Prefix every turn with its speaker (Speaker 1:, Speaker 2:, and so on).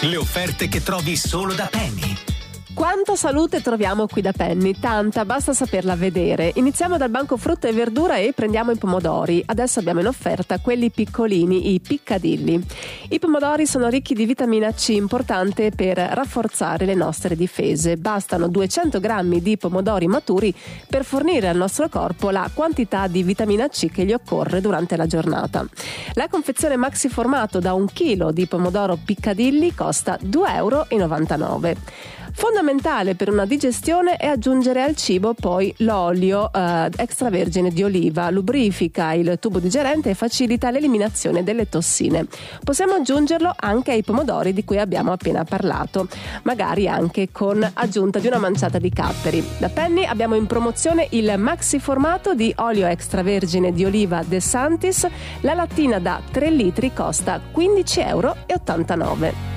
Speaker 1: Le offerte che trovi solo da Penny.
Speaker 2: Quanta salute troviamo qui da Penny? Tanta, basta saperla vedere. Iniziamo dal banco frutta e verdura e prendiamo i pomodori. Adesso abbiamo in offerta quelli piccolini, i piccadilli. I pomodori sono ricchi di vitamina C, importante per rafforzare le nostre difese. Bastano 200 grammi di pomodori maturi per fornire al nostro corpo la quantità di vitamina C che gli occorre durante la giornata. La confezione maxi formato da 1 chilo di pomodoro piccadilli costa 2,99 €. Fondamentale per una digestione è aggiungere al cibo poi l'olio extravergine di oliva, lubrifica il tubo digerente e facilita l'eliminazione delle tossine. Possiamo aggiungerlo anche ai pomodori di cui abbiamo appena parlato, magari anche con aggiunta di una manciata di capperi. Da Penny abbiamo in promozione il maxi formato di olio extravergine di oliva De Santis. La lattina da 3 litri costa 15,89 €.